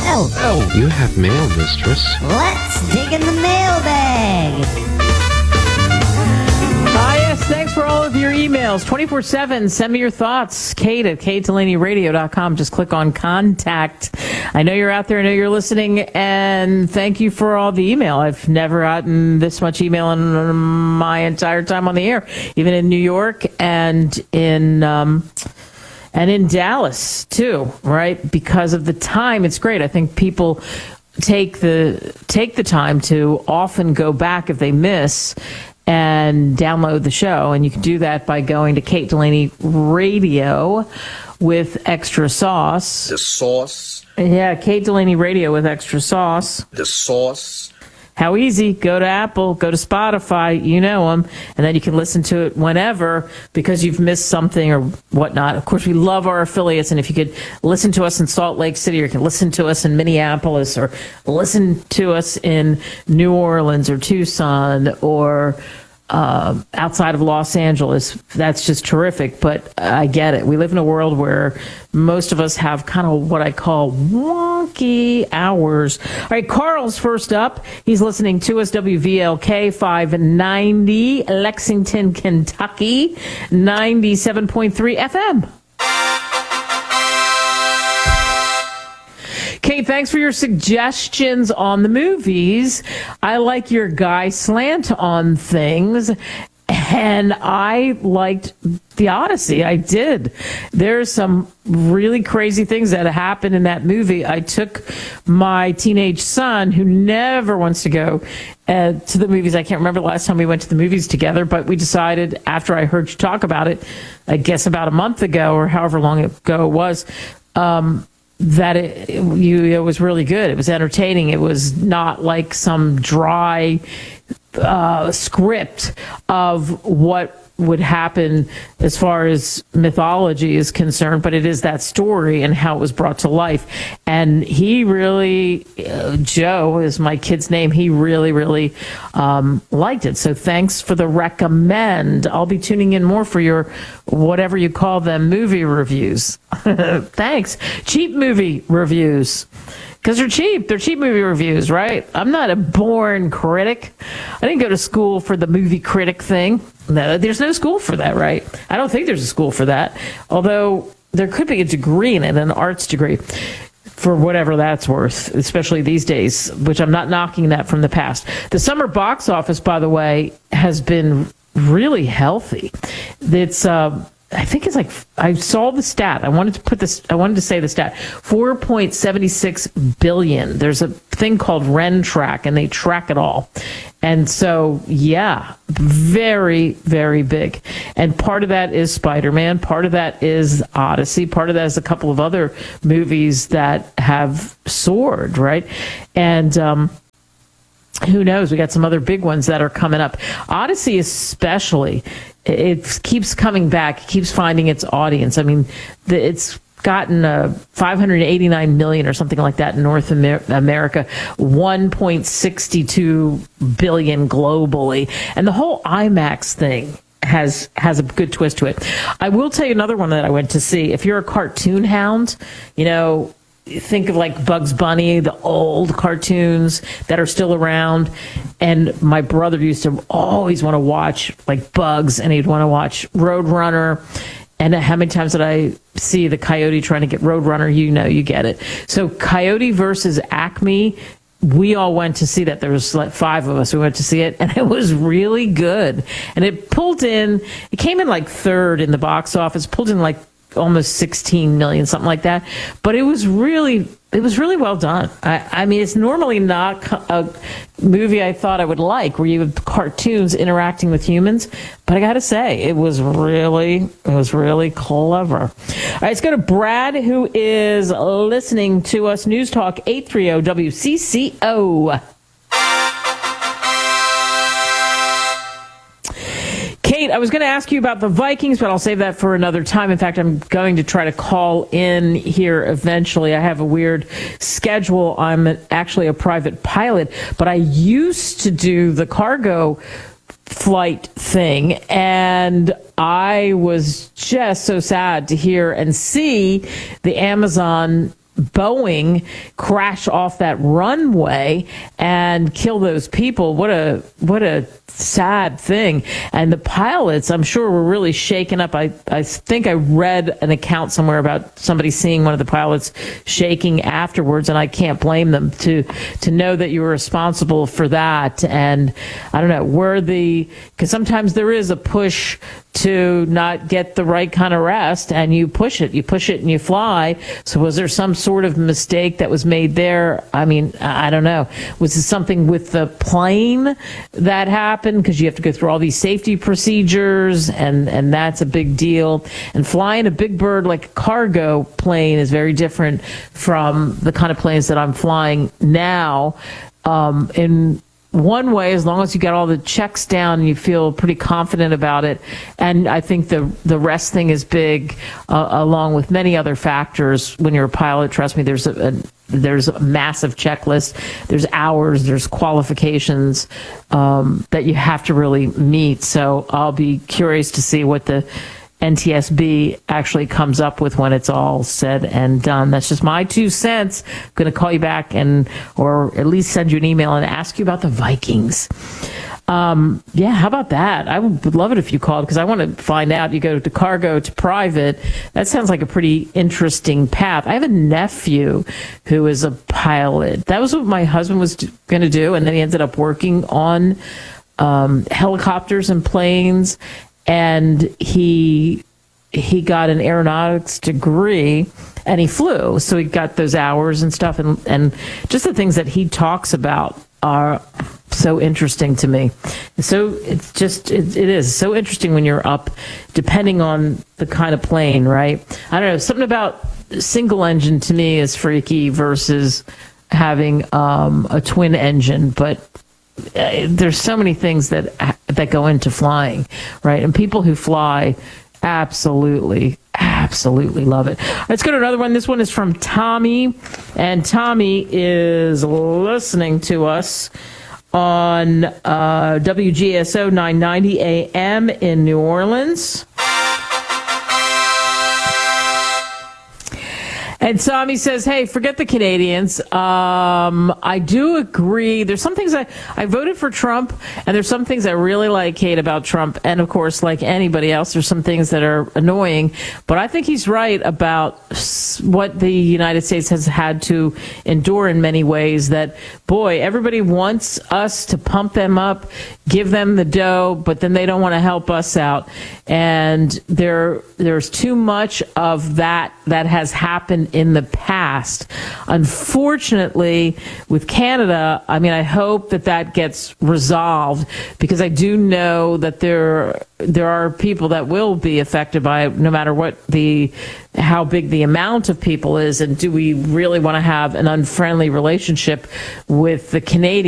Oh, you have mail, mistress. Let's dig in the mailbag. Yes, thanks for all of your emails. 24/7, send me your thoughts. Kate at KateDelaneyRadio.com. Just click on contact. I know you're out there. I know you're listening. And thank you for all the email. I've never gotten this much email in my entire time on the air, even in New York and in Dallas too, right? Because of the time. It's great. I think people take the time to often go back if they miss and download the show. And you can do that by going to Kate Delaney Radio with extra sauce. The sauce. Yeah, Kate Delaney Radio with extra sauce. The sauce. How easy. Go to Apple, go to Spotify, you know them, and then you can listen to it whenever because you've missed something or whatnot. Of course, we love our affiliates, and if you could listen to us in Salt Lake City or you can listen to us in Minneapolis or listen to us in New Orleans or Tucson or outside of Los Angeles, that's just terrific. But I get it. We live in a world where most of us have kind of what I call wonky hours. All right, Carl's first up. He's listening to us, WVLK 590, Lexington, Kentucky, 97.3 FM. Kate, thanks for your suggestions on the movies. I like your guy slant on things, and I liked The Odyssey. I did. There's some really crazy things that happened in that movie. I took my teenage son, who never wants to go to the movies. I can't remember the last time we went to the movies together, but we decided after I heard you talk about it, I guess about a month ago or however long ago it was, that it was really good. It was entertaining. It was not like some dry script of what would happen as far as mythology is concerned, but it is that story and how it was brought to life. And he really, Joe is my kid's name, he really, really liked it. So thanks for the recommend. I'll be tuning in more for your, whatever you call them, movie reviews. Thanks. Cheap movie reviews. Because they're cheap. They're cheap movie reviews, right? I'm not a born critic. I didn't go to school for the movie critic thing. No, there's no school for that, right? I don't think there's a school for that. Although there could be a degree in it, an arts degree, for whatever that's worth, especially these days, which I'm not knocking that from the past. The summer box office, by the way, has been really healthy. It's I think it's like, I saw the stat. I wanted to say the stat. 4.76 billion. There's a thing called RenTrack, and they track it all. And so, yeah, very, very big. And part of that is Spider-Man. Part of that is Odyssey. Part of that is a couple of other movies that have soared, right? And, who knows? We got some other big ones that are coming up. Odyssey especially, it keeps coming back, it keeps finding its audience. I mean, it's gotten 589 million or something like that in North America, 1.62 billion globally. And the whole IMAX thing has a good twist to it. I will tell you another one that I went to see. If you're a cartoon hound, you know, think of like Bugs Bunny, the old cartoons that are still around. And my brother used to always want to watch like Bugs, and he'd want to watch Roadrunner. And how many times did I see the Coyote trying to get Roadrunner? You know, you get it. So Coyote versus Acme, we all went to see that. There was like 5 of us who went to see it, and it was really good. And it came in like 3rd in the box office, pulled in like almost 16 million, something like that. But it was really well done. I mean, it's normally not a movie I thought I would like, where you have cartoons interacting with humans. But I got to say, it was really clever. All right, let's go to Brad, who is listening to us. News Talk 830 WCCO. Kate, I was going to ask you about the Vikings, but I'll save that for another time. In fact, I'm going to try to call in here eventually. I have a weird schedule. I'm actually a private pilot, but I used to do the cargo flight thing, and I was just so sad to hear and see the Amazon Boeing crash off that runway and kill those people. What a sad thing. And the pilots, I'm sure, were really shaken up. I think I read an account somewhere about somebody seeing one of the pilots shaking afterwards, and I can't blame them to know that you were responsible for that. And I don't know, because sometimes there is a push to not get the right kind of rest, and you push it and you fly. So was there some sort of mistake that was made there? I mean, I don't know. Was it something with the plane that happened? Because you have to go through all these safety procedures, and that's a big deal. And flying a big bird like a cargo plane is very different from the kind of planes that I'm flying now. In one way, as long as you got all the checks down and you feel pretty confident about it. And I think the rest thing is big, along with many other factors. When you're a pilot, trust me, there's a massive checklist. There's hours, there's qualifications that you have to really meet. So I'll be curious to see what the NTSB actually comes up with when it's all said and done. That's just my 2 cents. I'm going to call you back or at least send you an email and ask you about the Vikings. Yeah, how about that? I would love it if you called, because I want to find out. You go to cargo to private. That sounds like a pretty interesting path. I have a nephew who is a pilot. That was what my husband was going to do, and then he ended up working on helicopters and planes. And he got an aeronautics degree, and he flew. So he got those hours and stuff, and just the things that he talks about are so interesting to me. So it is so interesting when you're up, depending on the kind of plane, right? I don't know, something about single engine to me is freaky versus having a twin engine, but there's so many things that go into flying, right? And people who fly absolutely love it. Let's go to another one. This one is from Tommy, and Tommy is listening to us on WGSO 990 AM in New Orleans. And Tommy says, hey, forget the Canadians. I do agree. There's some things I voted for Trump, and there's some things I really hate about Trump. And, of course, like anybody else, there's some things that are annoying. But I think he's right about what the United States has had to endure in many ways, that, boy, everybody wants us to pump them up, give them the dough, but then they don't want to help us out. And there's too much of that has happened in the past. Unfortunately, with Canada, I mean, I hope that gets resolved, because I do know that there are people that will be affected by it, no matter how big the amount of people is, and do we really want to have an unfriendly relationship with the Canadians?